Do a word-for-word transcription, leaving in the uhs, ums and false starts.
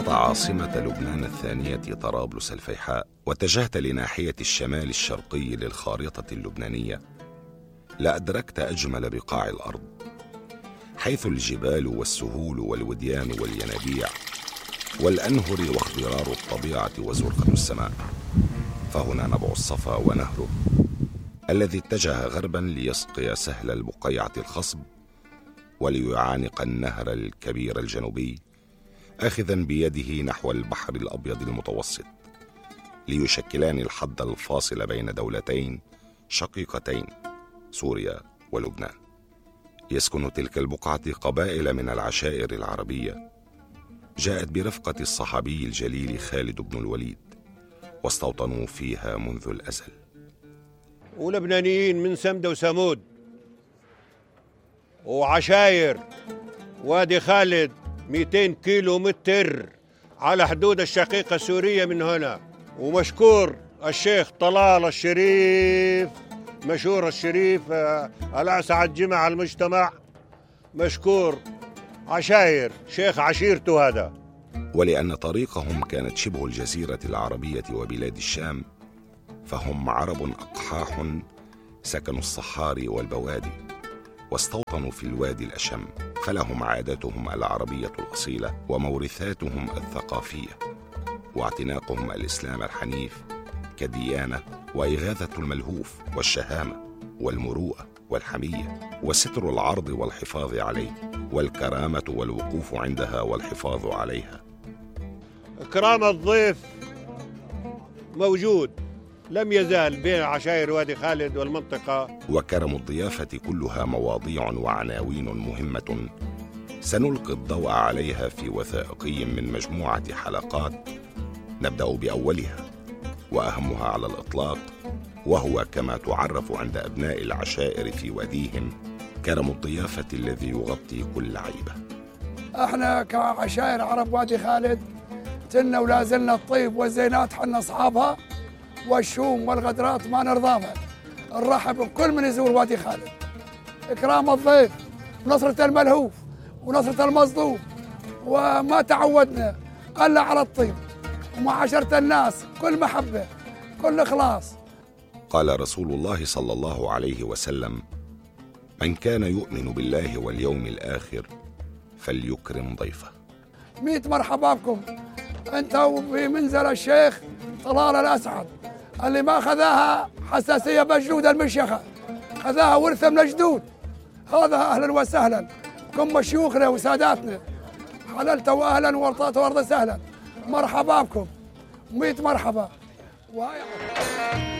وسط عاصمة لبنان الثانية طرابلس الفيحاء واتجهت لناحية الشمال الشرقي للخارطة اللبنانية، لأدركت أجمل بقاع الأرض، حيث الجبال والسهول والوديان والينابيع والأنهر واخضرار الطبيعة وزرقة السماء. فهنا نبع الصفا ونهره الذي اتجه غربا ليسقي سهل البقيعة الخصب وليعانق النهر الكبير الجنوبي، آخذا بيده نحو البحر الأبيض المتوسط، ليشكلان الحد الفاصل بين دولتين شقيقتين، سوريا ولبنان. يسكن تلك البقعة قبائل من العشائر العربية جاءت برفقة الصحابي الجليل خالد بن الوليد، واستوطنوا فيها منذ الأزل. ولبنانيين من سمد وسمود وعشاير وادي خالد مئتين كيلو متر على حدود الشقيقة السورية من هنا. ومشكور الشيخ طلال الشريف، مشهور الشريف الأسعد جمع المجتمع، مشكور عشاير شيخ عشيرته هذا. ولأن طريقهم كانت شبه الجزيرة العربية وبلاد الشام، فهم عرب أقحاح سكنوا الصحاري والبوادي واستوطنوا في الوادي الأشم، فلهم عاداتهم العربية الأصيلة ومورثاتهم الثقافية واعتناقهم الإسلام الحنيف كديانة، وإغاثة الملهوف والشهامة والمروءة والحمية وستر العرض والحفاظ عليه والكرامة والوقوف عندها والحفاظ عليها. إكرام الضيف موجود لم يزال بين عشائر وادي خالد والمنطقة. وكرم الضيافة كلها مواضيع وعناوين مهمة سنلقي الضوء عليها في وثائقي من مجموعة حلقات، نبدأ بأولها وأهمها على الإطلاق، وهو كما تعرف عند أبناء العشائر في واديهم كرم الضيافة الذي يغطي كل عيبة. احنا كعشائر عرب وادي خالد تلنا ولا زلنا الطيب والزينات، حنا أصحابها، والشوم والغدرات ما نرضاها. نرحب بكل من يزور وادي خالد. إكرام الضيف، نصرة الملهوف ونصرة المظلوم، وما تعودنا إلا على الطيب ومعاشرة الناس، كل محبة كل إخلاص. قال رسول الله صلى الله عليه وسلم: من كان يؤمن بالله واليوم الآخر فليكرم ضيفه. ميت مرحبا بكم أنت وفي منزل الشيخ طلال الأسعد، اللي ما خذاها حساسية بجدود المشيخة، خذاها ورثة من الجدود. هذا أهلا وسهلا كم شيوخنا وساداتنا، حللت وأهلا ورطات وأرض سهلا. مرحبا بكم، ميت مرحبا.